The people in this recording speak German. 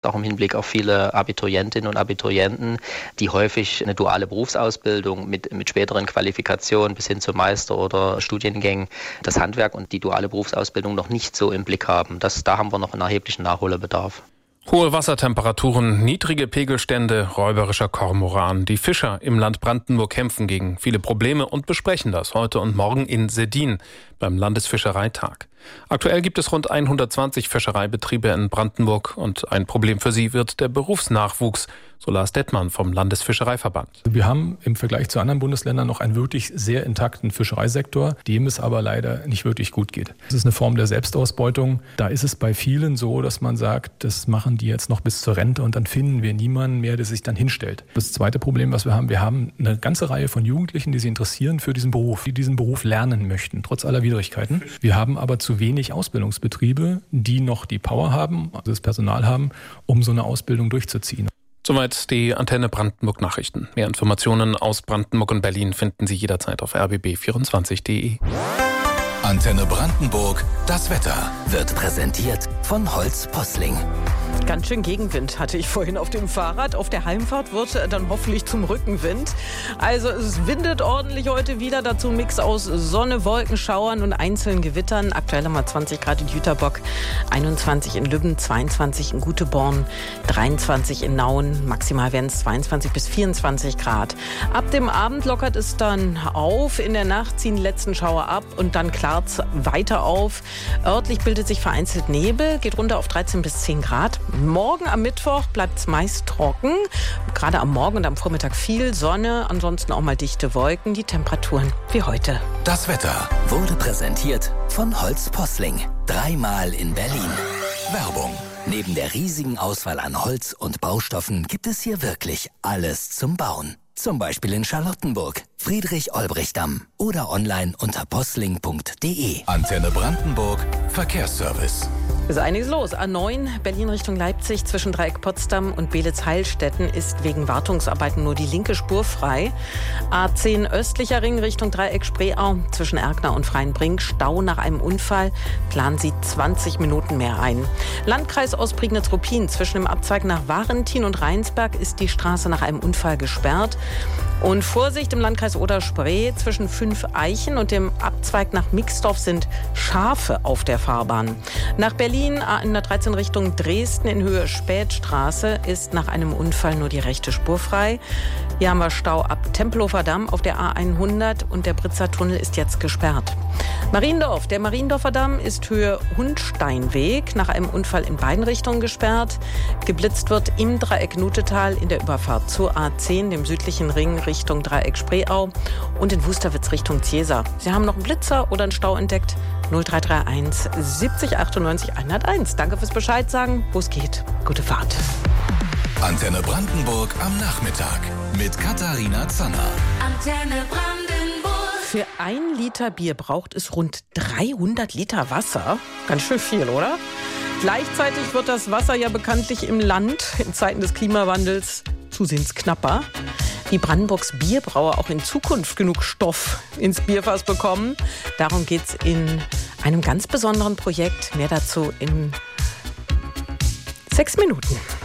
Auch im Hinblick auf viele Abiturientinnen und Abiturienten, die häufig eine duale Berufsausbildung mit späteren Qualifikationen bis hin zum Meister- oder Studiengängen das Handwerk und die duale Berufsausbildung noch nicht so im Blick haben. Da haben wir noch einen erheblichen Nachholbedarf. Hohe Wassertemperaturen, niedrige Pegelstände, räuberischer Kormoran. Die Fischer im Land Brandenburg kämpfen gegen viele Probleme und besprechen das heute und morgen in Seddin beim Landesfischereitag. Aktuell gibt es rund 120 Fischereibetriebe in Brandenburg und ein Problem für sie wird der Berufsnachwuchs, so Lars Dettmann vom Landesfischereiverband. Wir haben im Vergleich zu anderen Bundesländern noch einen wirklich sehr intakten Fischereisektor, dem es aber leider nicht wirklich gut geht. Das ist eine Form der Selbstausbeutung. Da ist es bei vielen so, dass man sagt, das machen die jetzt noch bis zur Rente und dann finden wir niemanden mehr, der sich dann hinstellt. Das zweite Problem, was wir haben eine ganze Reihe von Jugendlichen, die sich interessieren für diesen Beruf, die diesen Beruf lernen möchten, trotz aller Widrigkeiten. Wir haben aber zu wenig Ausbildungsbetriebe, die noch die Power haben, also das Personal haben, um so eine Ausbildung durchzuziehen. Soweit die Antenne Brandenburg Nachrichten. Mehr Informationen aus Brandenburg und Berlin finden Sie jederzeit auf rbb24.de. Antenne Brandenburg, das Wetter wird präsentiert von Holz Posling. Ganz schön Gegenwind hatte ich vorhin auf dem Fahrrad. Auf der Heimfahrt wird dann hoffentlich zum Rückenwind. Also es windet ordentlich heute wieder. Dazu ein Mix aus Sonne, Wolken, Schauern und einzelnen Gewittern. Aktuell haben wir 20 Grad in Jüterbock, 21 in Lübben, 22 in Guteborn, 23 in Nauen. Maximal werden es 22 bis 24 Grad. Ab dem Abend lockert es dann auf. In der Nacht ziehen die letzten Schauer ab und dann klart es weiter auf. Örtlich bildet sich vereinzelt Nebel, geht runter auf 13 bis 10 Grad. Morgen am Mittwoch bleibt es meist trocken. Gerade am Morgen und am Vormittag viel Sonne, ansonsten auch mal dichte Wolken. Die Temperaturen wie heute. Das Wetter wurde präsentiert von Holz Posling. 3-mal in Berlin. Werbung. Neben der riesigen Auswahl an Holz und Baustoffen gibt es hier wirklich alles zum Bauen. Zum Beispiel in Charlottenburg, Friedrich-Olbrich-Damm oder online unter posling.de. Antenne Brandenburg, Verkehrsservice. Ist einiges los. A9 Berlin Richtung Leipzig zwischen Dreieck Potsdam und Beelitz-Heilstätten ist wegen Wartungsarbeiten nur die linke Spur frei. A10 östlicher Ring Richtung Dreieck Spreeau zwischen Erkner und Freienbrink. Stau nach einem Unfall. Planen Sie 20 Minuten mehr ein. Landkreis Ostprignitz-Ruppin zwischen dem Abzweig nach Varentin und Rheinsberg ist die Straße nach einem Unfall gesperrt. Und Vorsicht im Landkreis Oder-Spree zwischen 5 Eichen und dem Abzweig nach Mixdorf sind Schafe auf der Fahrbahn. Nach Berlin A113 Richtung Dresden in Höhe Spätstraße ist nach einem Unfall nur die rechte Spur frei. Hier haben wir Stau ab Tempelhofer Damm auf der A100 und der Britzer Tunnel ist jetzt gesperrt. Mariendorf, der Mariendorfer Damm ist Höhe Hundsteinweg nach einem Unfall in beiden Richtungen gesperrt. Geblitzt wird im Dreieck Nutetal in der Überfahrt zur A10, dem südlichen Ring Richtung Dreieck Spreeau und in Wusterwitz Richtung Ziesa. Sie haben noch einen Blitzer oder einen Stau entdeckt? 0331 70 98 101. Danke fürs Bescheid sagen, wo es geht. Gute Fahrt. Antenne Brandenburg am Nachmittag mit Katharina Zanner. Antenne Brandenburg. Für 1 Liter Bier braucht es rund 300 Liter Wasser. Ganz schön viel, oder? Gleichzeitig wird das Wasser ja bekanntlich im Land in Zeiten des Klimawandels zusehends knapper. Wie Brandenburgs Bierbrauer auch in Zukunft genug Stoff ins Bierfass bekommen. Darum geht es in einem ganz besonderen Projekt. Mehr dazu in 6 Minuten.